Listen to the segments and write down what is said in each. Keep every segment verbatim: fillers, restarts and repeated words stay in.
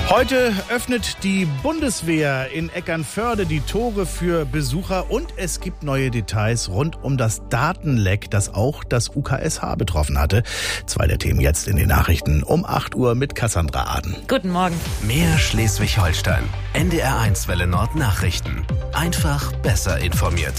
Heute öffnet die Bundeswehr in Eckernförde die Tore für Besucher und es gibt neue Details rund um das Datenleck, das auch das U K S H betroffen hatte. Zwei der Themen jetzt in den Nachrichten um acht Uhr mit Cassandra Aden. Guten Morgen. Mehr Schleswig-Holstein. N D R eins Welle Nord Nachrichten. Einfach besser informiert.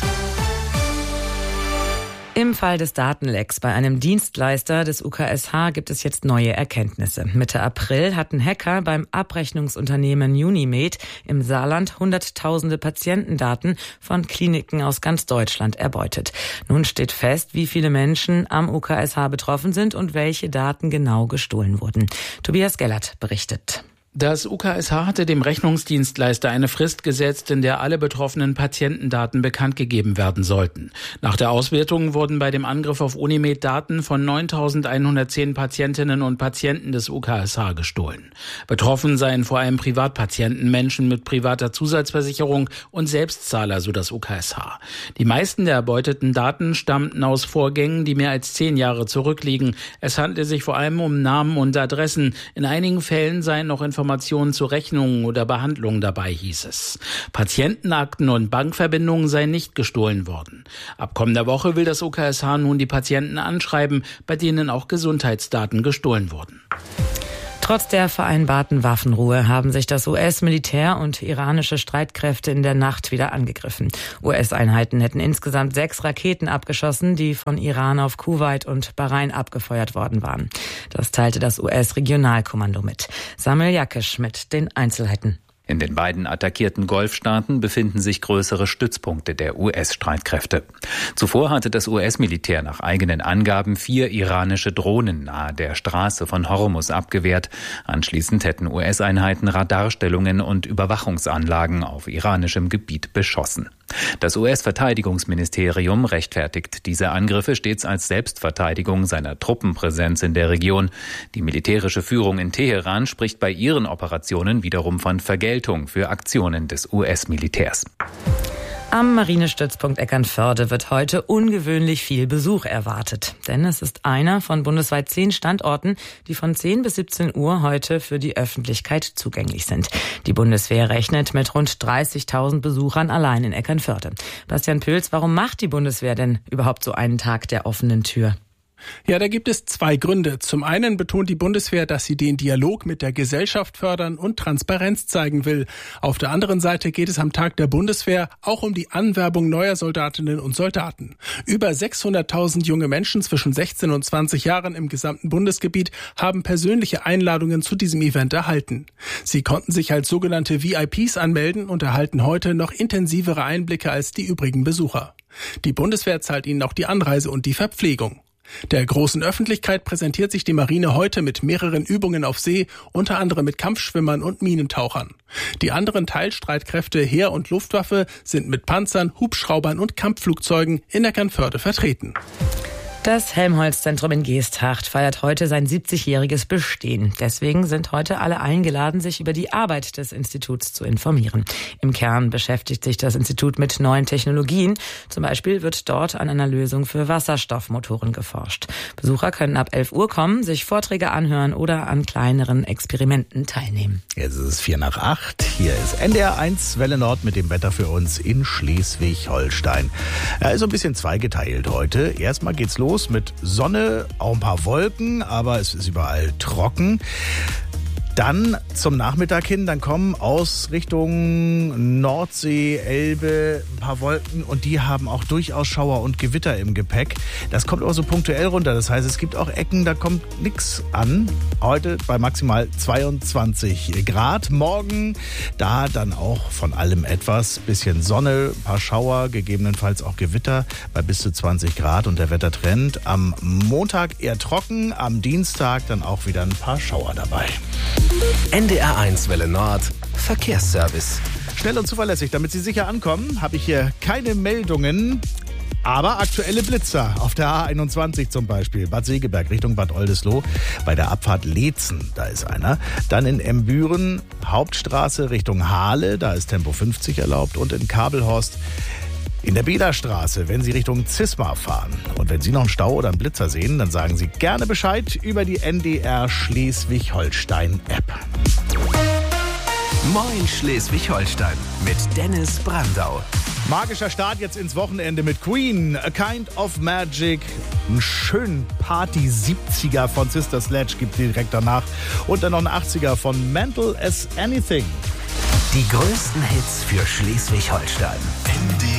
Im Fall des Datenlecks bei einem Dienstleister des U K S H gibt es jetzt neue Erkenntnisse. Mitte April hatten Hacker beim Abrechnungsunternehmen Unimed im Saarland hunderttausende Patientendaten von Kliniken aus ganz Deutschland erbeutet. Nun steht fest, wie viele Menschen am U K S H betroffen sind und welche Daten genau gestohlen wurden. Tobias Gellert berichtet. Das U K S H hatte dem Rechnungsdienstleister eine Frist gesetzt, in der alle betroffenen Patientendaten bekannt gegeben werden sollten. Nach der Auswertung wurden bei dem Angriff auf Unimed Daten von neuntausendeinhundertzehn Patientinnen und Patienten des U K S H gestohlen. Betroffen seien vor allem Privatpatienten, Menschen mit privater Zusatzversicherung und Selbstzahler, so das U K S H. Die meisten der erbeuteten Daten stammten aus Vorgängen, die mehr als zehn Jahre zurückliegen. Es handelte sich vor allem um Namen und Adressen. In einigen Fällen seien noch Informationen Informationen zu Rechnungen oder Behandlungen dabei, hieß es. Patientenakten und Bankverbindungen seien nicht gestohlen worden. Ab kommender Woche will das U K S H nun die Patienten anschreiben, bei denen auch Gesundheitsdaten gestohlen wurden. Trotz der vereinbarten Waffenruhe haben sich das U S-Militär und iranische Streitkräfte in der Nacht wieder angegriffen. U S-Einheiten hätten insgesamt sechs Raketen abgeschossen, die von Iran auf Kuwait und Bahrain abgefeuert worden waren. Das teilte das U S-Regionalkommando mit. Samuel Jakisch mit den Einzelheiten. In den beiden attackierten Golfstaaten befinden sich größere Stützpunkte der U S-Streitkräfte. Zuvor hatte das U S-Militär nach eigenen Angaben vier iranische Drohnen nahe der Straße von Hormuz abgewehrt. Anschließend hätten U S-Einheiten Radarstellungen und Überwachungsanlagen auf iranischem Gebiet beschossen. Das U S-Verteidigungsministerium rechtfertigt diese Angriffe stets als Selbstverteidigung seiner Truppenpräsenz in der Region. Die militärische Führung in Teheran spricht bei ihren Operationen wiederum von Vergeltung für Aktionen des U S-Militärs. Am Marinestützpunkt Eckernförde wird heute ungewöhnlich viel Besuch erwartet. Denn es ist einer von bundesweit zehn Standorten, die von zehn bis siebzehn Uhr heute für die Öffentlichkeit zugänglich sind. Die Bundeswehr rechnet mit rund dreißigtausend Besuchern allein in Eckernförde. Bastian Pöls, warum macht die Bundeswehr denn überhaupt so einen Tag der offenen Tür? Ja, da gibt es zwei Gründe. Zum einen betont die Bundeswehr, dass sie den Dialog mit der Gesellschaft fördern und Transparenz zeigen will. Auf der anderen Seite geht es am Tag der Bundeswehr auch um die Anwerbung neuer Soldatinnen und Soldaten. Über sechshunderttausend junge Menschen zwischen sechzehn und zwanzig Jahren im gesamten Bundesgebiet haben persönliche Einladungen zu diesem Event erhalten. Sie konnten sich als sogenannte V I Ps anmelden und erhalten heute noch intensivere Einblicke als die übrigen Besucher. Die Bundeswehr zahlt ihnen auch die Anreise und die Verpflegung. Der großen Öffentlichkeit präsentiert sich die Marine heute mit mehreren Übungen auf See, unter anderem mit Kampfschwimmern und Minentauchern. Die anderen Teilstreitkräfte Heer und Luftwaffe sind mit Panzern, Hubschraubern und Kampfflugzeugen in Eckernförde vertreten. Das Helmholtz-Zentrum in Geesthacht feiert heute sein siebzigjähriges Bestehen. Deswegen sind heute alle eingeladen, sich über die Arbeit des Instituts zu informieren. Im Kern beschäftigt sich das Institut mit neuen Technologien. Zum Beispiel wird dort an einer Lösung für Wasserstoffmotoren geforscht. Besucher können ab elf Uhr kommen, sich Vorträge anhören oder an kleineren Experimenten teilnehmen. Jetzt ist es vier nach acht. Hier ist N D R eins Welle Nord mit dem Wetter für uns in Schleswig-Holstein. Er ist so ein bisschen zweigeteilt heute. Erstmal geht's los mit Sonne, auch ein paar Wolken, aber es ist überall trocken. Dann zum Nachmittag hin, dann kommen aus Richtung Nordsee, Elbe ein paar Wolken und die haben auch durchaus Schauer und Gewitter im Gepäck. Das kommt aber so punktuell runter, das heißt, es gibt auch Ecken, da kommt nichts an. Heute bei maximal zweiundzwanzig Grad. Morgen da dann auch von allem etwas, bisschen Sonne, ein paar Schauer, gegebenenfalls auch Gewitter bei bis zu zwanzig Grad und der Wettertrend. Am Montag eher trocken, am Dienstag dann auch wieder ein paar Schauer dabei. N D R eins Welle Nord Verkehrsservice. Schnell und zuverlässig, damit Sie sicher ankommen, habe ich hier keine Meldungen. Aber aktuelle Blitzer auf der A einundzwanzig zum Beispiel, Bad Segeberg Richtung Bad Oldesloe, bei der Abfahrt Leetzen, da ist einer. Dann in Embüren, Hauptstraße Richtung Hahle, da ist Tempo fünfzig erlaubt. Und in Kabelhorst in der Bederstraße, wenn Sie Richtung Zismar fahren. Und wenn Sie noch einen Stau oder einen Blitzer sehen, dann sagen Sie gerne Bescheid über die N D R Schleswig-Holstein-App. Moin Schleswig-Holstein mit Dennis Brandau. Magischer Start jetzt ins Wochenende mit Queen, A Kind of Magic. Einen schönen Party-siebziger von Sister Sledge gibt direkt danach. Und dann noch ein achtziger von Mental as Anything. Die größten Hits für Schleswig-Holstein.